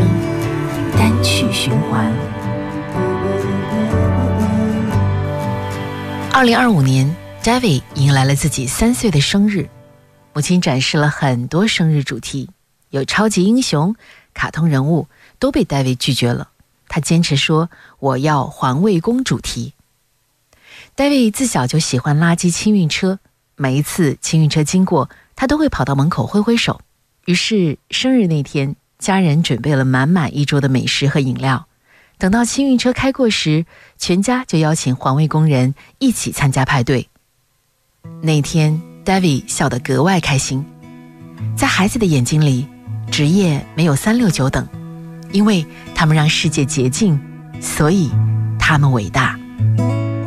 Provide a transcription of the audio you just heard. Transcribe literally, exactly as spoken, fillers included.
声，单曲循环。二零二五年 David 迎来了自己三岁的生日，母亲展示了很多生日主题，有超级英雄、卡通人物，都被 David 拒绝了。他坚持说我要环卫工主题。 David 自小就喜欢垃圾清运车，每一次清运车经过，他都会跑到门口挥挥手。于是生日那天，家人准备了满满一桌的美食和饮料。等到清运车开过时，全家就邀请环卫工人一起参加派对。那天 David 笑得格外开心。在孩子的眼睛里，职业没有三六九等，因为他们让世界洁净，所以他们伟大。